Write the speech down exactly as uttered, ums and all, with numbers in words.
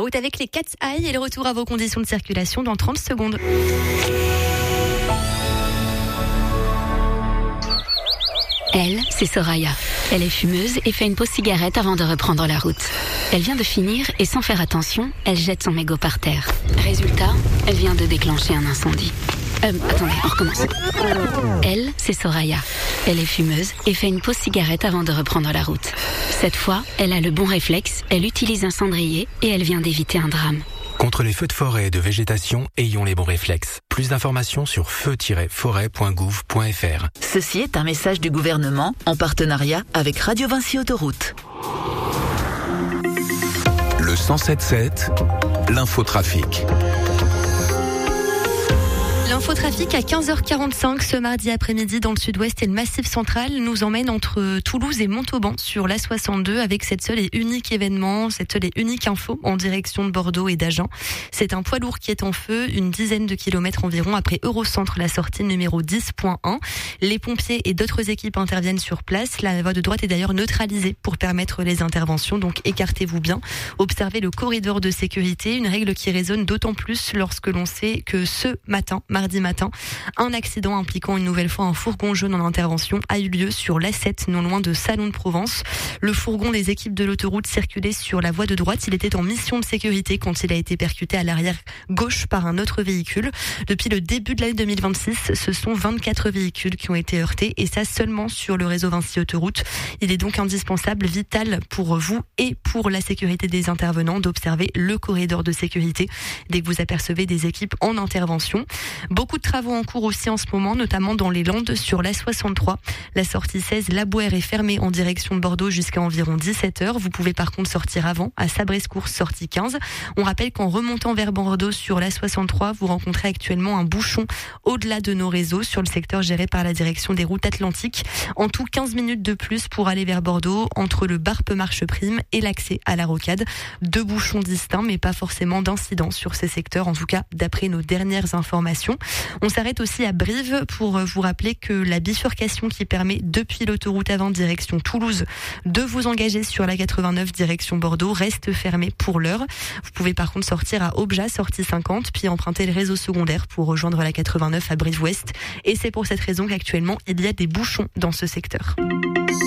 route avec les Cat's Eye et le retour à vos conditions de circulation dans trente secondes. Elle, c'est Soraya. Elle est fumeuse et fait une pause cigarette avant de reprendre la route. Elle vient de finir et sans faire attention, elle jette son mégot par terre. Résultat, elle vient de déclencher un incendie. Euh, attendez, on recommence. Elle, c'est Soraya. Elle est fumeuse et fait une pause cigarette avant de reprendre la route. Cette fois, elle a le bon réflexe, elle utilise un cendrier et elle vient d'éviter un drame. Contre les feux de forêt et de végétation, ayons les bons réflexes. Plus d'informations sur feu tiret forêt point gouv point f r. Ceci est un message du gouvernement en partenariat avec Radio Vinci Autoroute. Le cent sept sept, l'infotrafic. L'infotrafic à quinze heures quarante-cinq ce mardi après-midi dans le sud-ouest et le Massif central nous emmène entre Toulouse et Montauban sur l'A soixante-deux avec cette seule et unique événement, cette seule et unique info en direction de Bordeaux et d'Agen. C'est un poids lourd qui est en feu, une dizaine de kilomètres environ après Eurocentre, la sortie numéro dix point un. Les pompiers et d'autres équipes interviennent sur place. La voie de droite est d'ailleurs neutralisée pour permettre les interventions, donc écartez-vous bien. Observez le corridor de sécurité, une règle qui résonne d'autant plus lorsque l'on sait que ce matin, mardi matin, un accident impliquant une nouvelle fois un fourgon jaune en intervention a eu lieu sur l'A sept, non loin de Salon de Provence. Le fourgon des équipes de l'autoroute circulait sur la voie de droite. Il était en mission de sécurité quand il a été percuté à l'arrière gauche par un autre véhicule. Depuis le début de l'année deux mille vingt-six, ce sont vingt-quatre véhicules qui ont été heurtés et ça seulement sur le réseau Vinci Autoroute. Il est donc indispensable, vital pour vous et pour la sécurité des intervenants d'observer le corridor de sécurité dès que vous apercevez des équipes en intervention. Beaucoup de travaux en cours aussi en ce moment, notamment dans les Landes sur l'A soixante-trois. La sortie seize, La Bouère est fermée en direction de Bordeaux jusqu'à environ dix-sept heures. Vous pouvez par contre sortir avant, à Sabrescourt, sortie quinze. On rappelle qu'en remontant vers Bordeaux sur l'A soixante-trois, vous rencontrez actuellement un bouchon au-delà de nos réseaux sur le secteur géré par la direction des routes atlantiques. En tout, quinze minutes de plus pour aller vers Bordeaux entre le Barpe-Marche-Prime et l'accès à la Rocade. Deux bouchons distincts, mais pas forcément d'incidents sur ces secteurs, en tout cas d'après nos dernières informations. On s'arrête aussi à Brive pour vous rappeler que la bifurcation qui permet depuis l'autoroute avant direction Toulouse de vous engager sur la quatre-vingt-neuf direction Bordeaux reste fermée pour l'heure. Vous pouvez par contre sortir à Obja, sortie cinquante, puis emprunter le réseau secondaire pour rejoindre la quatre-vingt-neuf à Brive-Ouest. Et c'est pour cette raison qu'actuellement il y a des bouchons dans ce secteur.